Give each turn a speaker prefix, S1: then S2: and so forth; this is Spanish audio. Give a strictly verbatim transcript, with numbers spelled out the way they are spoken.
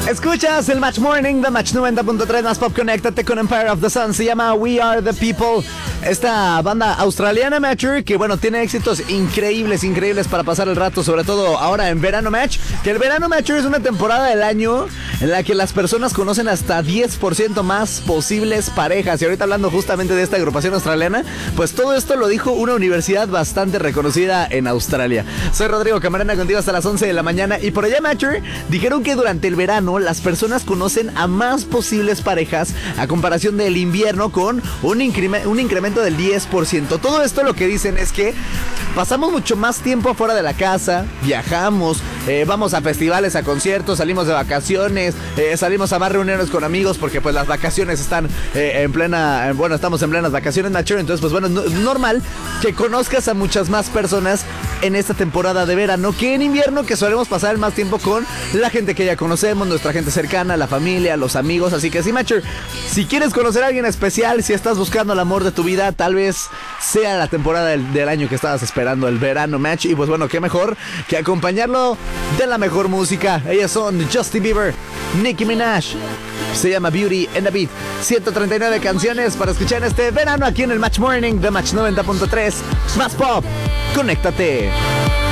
S1: Escuchas el Match Morning de Match noventa punto tres más pop. Conéctate con Empire of the Sun. Se llama We Are the People. Esta banda australiana, Matcher, que bueno, tiene éxitos increíbles, increíbles para pasar el rato, sobre todo ahora en Verano Match. Que el Verano Matcher es una temporada del año en la que las personas conocen hasta diez por ciento más posibles parejas. Y ahorita hablando justamente de esta agrupación australiana, pues todo esto lo dijo una universidad bastante reconocida en Australia. Soy Rodrigo Camarena, contigo hasta las once de la mañana. Y por allá, Matcher, dijeron que durante el verano las personas conocen a más posibles parejas a comparación del invierno, con un, increme- un incremento del diez por ciento. Todo esto lo que dicen es que pasamos mucho más tiempo afuera de la casa, viajamos, eh, vamos a festivales, a conciertos, salimos de vacaciones, eh, salimos a más reuniones con amigos porque pues las vacaciones están eh, en plena, eh, bueno, estamos en plenas vacaciones, Nacho. Entonces pues bueno, es normal que conozcas a muchas más personas en esta temporada de verano que en invierno, que solemos pasar más tiempo con la gente que ya conocemos, nuestra gente cercana, la familia, los amigos. Así que sí, Matcher, si quieres conocer a alguien especial, si estás buscando el amor de tu vida, tal vez sea la temporada del, del año que estabas esperando, el Verano Match. Y pues bueno, qué mejor que acompañarlo de la mejor música. Ellas son Justin Bieber, Nicki Minaj. Se llama Beauty and the Beat. ciento treinta y nueve canciones para escuchar este verano aquí en el Match Morning de Match noventa punto tres. Más pop, conéctate.